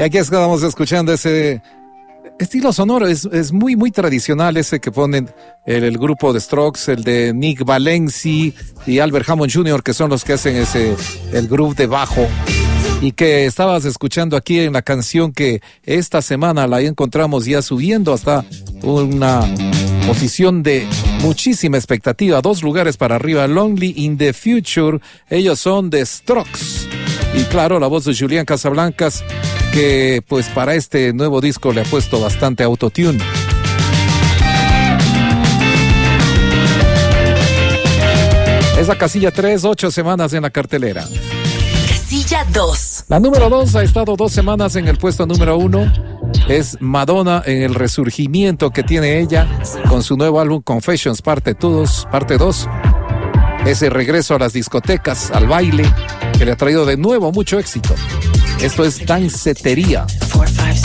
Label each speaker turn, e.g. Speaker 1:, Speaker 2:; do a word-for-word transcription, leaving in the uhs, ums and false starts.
Speaker 1: Y aquí estamos escuchando ese estilo sonoro, es, es muy, muy tradicional ese que ponen el, el grupo de Strokes, el de Nick Valenci y Albert Hammond junior, que son los que hacen ese, el groove de bajo. Y que estabas escuchando aquí en la canción que esta semana la encontramos ya subiendo hasta una posición de muchísima expectativa, dos lugares para arriba, Lonely in the Future. Ellos son The Strokes. Y claro, la voz de Julián Casablancas, que pues para este nuevo disco le ha puesto bastante autotune. Es la casilla tres, ocho semanas en la cartelera.
Speaker 2: Casilla dos.
Speaker 1: La número dos ha estado dos semanas en el puesto número uno. Es Madonna en el resurgimiento que tiene ella con su nuevo álbum Confessions parte dos, parte dos. Ese regreso a las discotecas, al baile, que le ha traído de nuevo mucho éxito. Esto es Dancetería.